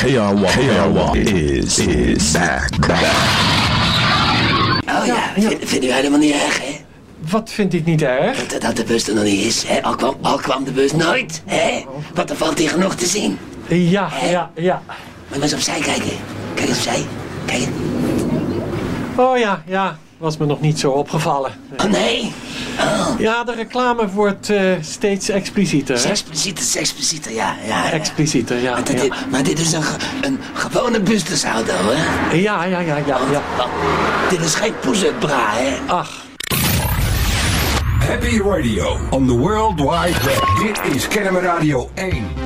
KRY is back. Oh ja, vindt u helemaal niet erg, hè? Wat vind ik niet erg? Dat de bus er nog niet is, hè? Al kwam de bus nooit, hè? Want er valt hier genoeg te zien. Ja. Maar eens opzij kijken. Kijk eens opzij. Kijk. Oh ja. Was me nog niet zo opgevallen. Oh nee? Oh. Ja, de reclame wordt steeds explicieter. Explicieter, ja. Explicieter, ja. Maar dit is een gewone busjesauto, hè? Ja. Dit is geen push-up bra, hè? Ach. Happy Radio on the World Wide Web. Dit is Kennemer Radio 1.